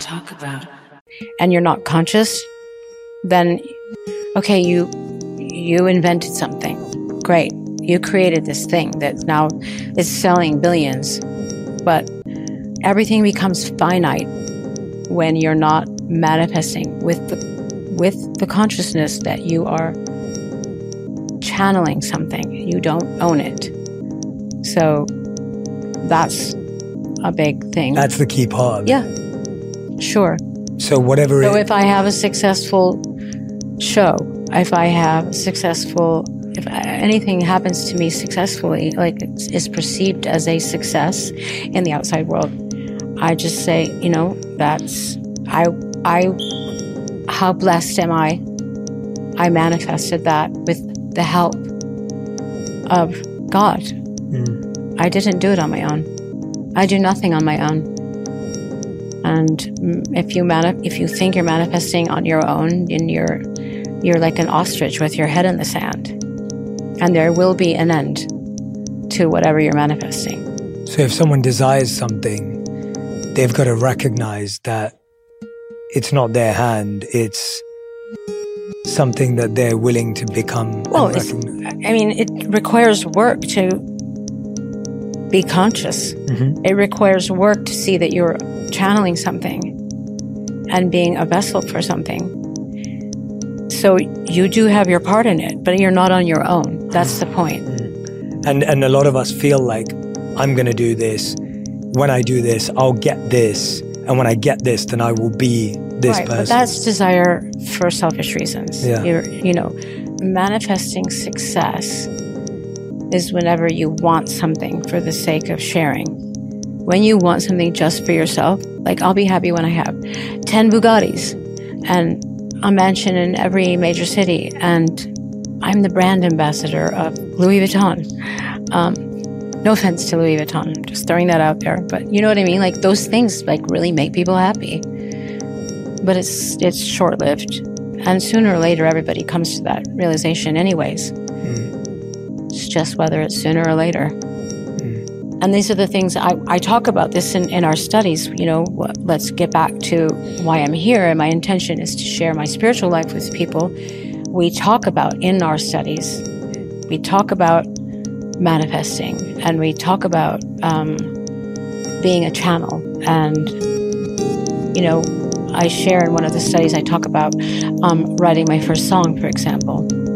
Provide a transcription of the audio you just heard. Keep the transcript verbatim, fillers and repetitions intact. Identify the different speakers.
Speaker 1: talk about.
Speaker 2: And you're not conscious, then, okay, you you invented something. Great. You created this thing that now is selling billions. But everything becomes finite when you're not manifesting with the, with the consciousness that you are channeling something. You don't own it. So that's a big thing.
Speaker 3: That's the key part of it.
Speaker 2: Yeah, sure.
Speaker 3: So whatever
Speaker 2: So
Speaker 3: it,
Speaker 2: if I have a successful show, if I have a successful, if anything happens to me successfully, like it's, is perceived as a success in the outside world, I just say, you know, that's, I, I, how blessed am I? I manifested that with the help of God.
Speaker 3: Mm.
Speaker 2: I didn't do it on my own. I do nothing on my own. And if you mani- if you think you're manifesting on your own, then you're you're like an ostrich with your head in the sand. And there will be an end to whatever you're manifesting.
Speaker 3: So if someone desires something, they've got to recognize that it's not their hand, it's something that they're willing to become.
Speaker 2: Well, it's, I mean, it requires work to be conscious.
Speaker 3: Mm-hmm.
Speaker 2: It requires work to see that you're channeling something and being a vessel for something. So you do have your part in it, but you're not on your own. That's the point.
Speaker 3: Mm. And and a lot of us feel like, I'm going to do this. When I do this, I'll get this. And when I get this, then I will be this
Speaker 2: right,
Speaker 3: person.
Speaker 2: But that's desire for selfish reasons.
Speaker 3: Yeah.
Speaker 2: You're, you know, manifesting success is whenever you want something for the sake of sharing. When you want something just for yourself, like I'll be happy when I have ten Bugattis and a mansion in every major city, and I'm the brand ambassador of Louis Vuitton. Um, no offense to Louis Vuitton, I'm just throwing that out there, but you know what I mean? Like those things like really make people happy, but it's it's short-lived, and sooner or later everybody comes to that realization anyways.
Speaker 3: Mm.
Speaker 2: It's just whether it's sooner or later.
Speaker 3: Mm.
Speaker 2: And these are the things I, I talk about this in, in our studies. You know, let's get back to why I'm here. And my intention is to share my spiritual life with people. We talk about in our studies, we talk about manifesting, and we talk about um, being a channel. And, you know, I share in one of the studies, I talk about um, writing my first song, for example.